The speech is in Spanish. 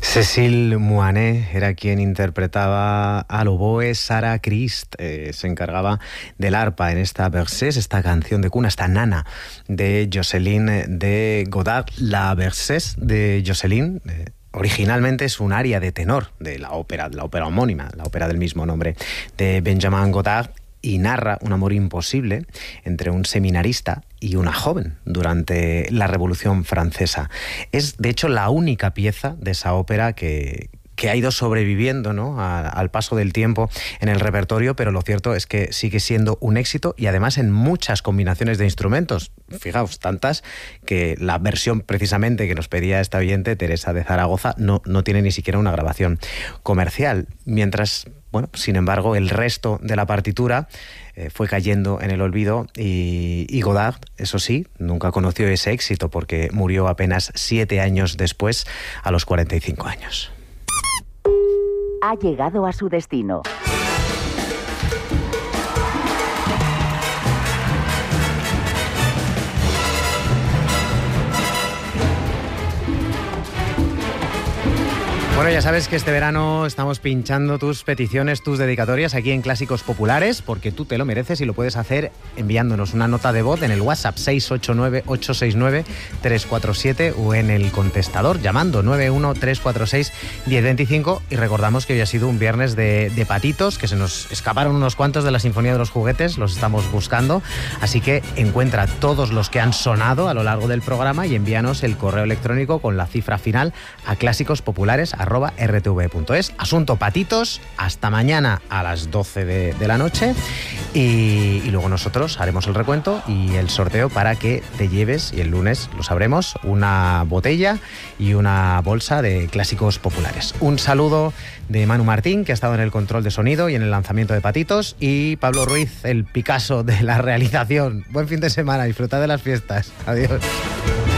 Cécile Moinet era quien interpretaba al oboe. Sarah Christ se encargaba del arpa en esta Berceuse, esta canción de cuna, esta nana de Jocelyne de Godard. La Berceuse de Jocelyne originalmente es un aria de tenor de la ópera homónima, la ópera del mismo nombre, de Benjamin Godard, y narra un amor imposible entre un seminarista y una joven durante la Revolución Francesa. Es, de hecho, la única pieza de esa ópera que ha ido sobreviviendo, ¿no?, al paso del tiempo en el repertorio, pero lo cierto es que sigue siendo un éxito y además en muchas combinaciones de instrumentos. Fijaos, tantas que la versión precisamente que nos pedía esta oyente, Teresa de Zaragoza, no tiene ni siquiera una grabación comercial. Mientras, bueno, sin embargo, el resto de la partitura fue cayendo en el olvido y Godard, eso sí, nunca conoció ese éxito porque murió apenas 7 años después, a los 45 años. Ha llegado a su destino. Bueno, ya sabes que este verano estamos pinchando tus peticiones, tus dedicatorias aquí en Clásicos Populares, porque tú te lo mereces y lo puedes hacer enviándonos una nota de voz en el WhatsApp 689-869-347 o en el contestador llamando 913461025. Y recordamos que hoy ha sido un viernes de patitos, que se nos escaparon unos cuantos de la Sinfonía de los Juguetes, los estamos buscando, así que encuentra todos los que han sonado a lo largo del programa y envíanos el correo electrónico con la cifra final a clásicospopulares@rtv.es. Asunto patitos, hasta mañana a las 12 de la noche y luego nosotros haremos el recuento y el sorteo para que te lleves, y el lunes lo sabremos, una botella y una bolsa de Clásicos Populares. Un saludo de Manu Martín, que ha estado en el control de sonido y en el lanzamiento de patitos, y Pablo Ruiz, el Picasso de la realización. Buen fin de semana, disfrutad de las fiestas. Adiós.